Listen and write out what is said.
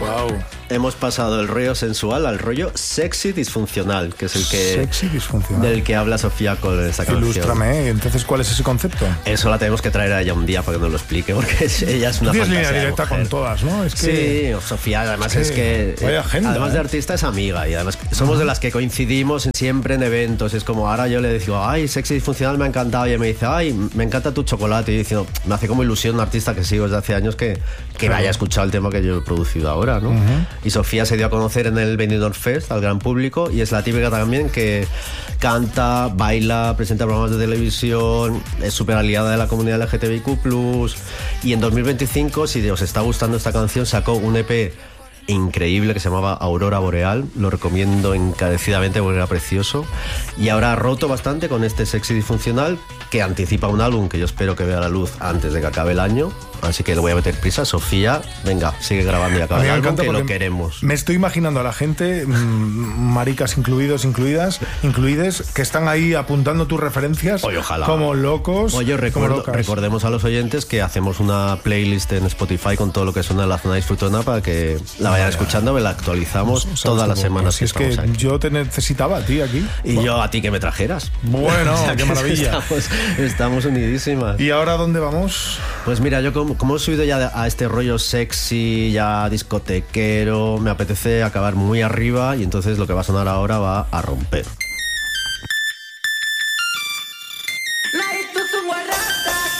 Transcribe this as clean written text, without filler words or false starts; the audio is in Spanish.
Wow. Hemos pasado del rollo sensual al rollo sexy disfuncional, que es el que Sexy disfuncional. del que habla Sofía con esa canción. Ilústrame, entonces, ¿cuál es ese concepto? Eso la tenemos que traer a ella un día para que nos lo explique, porque ella es una Tienes fantasía línea de directa mujer. con todas, ¿no? Es que... Sí, Sofía además Sí, es que vaya agenda, además de artista es amiga y además somos de las que coincidimos siempre en eventos. Es como ahora yo le digo, ay, sexy disfuncional me ha encantado, y ella me dice, ay, me encanta tu chocolate, y diciendo, me hace como ilusión un artista que sigo desde hace años que me haya escuchado el tema que yo he producido ahora, ¿no? Y Sofía se dio a conocer en el Benidorm Fest al gran público y es la típica también que canta, baila, presenta programas de televisión, es súper aliada de la comunidad LGTBIQ+, y en 2025, si os está gustando esta canción, sacó un EP increíble que se llamaba Aurora Boreal, lo recomiendo encarecidamente porque era precioso, y ahora ha roto bastante con este Sexy Disfuncional que anticipa un álbum que yo espero que vea la luz antes de que acabe el año, así que le voy a meter prisa. Sofía, venga, sigue grabando y acaba el álbum, que lo queremos. Me estoy imaginando a la gente, maricas incluidas, que están ahí apuntando tus referencias. Oye, ojalá. Como locos. Oye, recordemos a los oyentes que hacemos una playlist en Spotify con todo lo que suena en la zona disfrutona para que la vayan escuchando, me la actualizamos todas las semanas. Si es que estamos aquí. yo te necesitaba a ti aquí. Y yo a ti que me trajeras. Bueno, O sea, qué que maravilla. Estamos unidísimas. ¿Y ahora dónde vamos? Pues mira, yo como he subido ya a este rollo sexy, ya discotequero, me apetece acabar muy arriba y entonces lo que va a sonar ahora va a romper.